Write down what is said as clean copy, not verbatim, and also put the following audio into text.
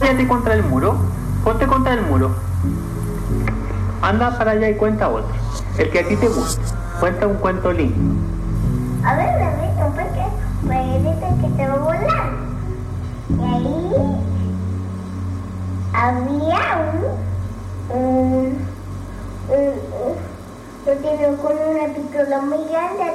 apóyate contra el muro. Ponte contra el muro. Anda para allá y cuenta otro. El que a ti te guste. Cuenta un cuento lindo. A ver, porque parece que te va a volar. Y ahí había un tiene con una pistola muy grande.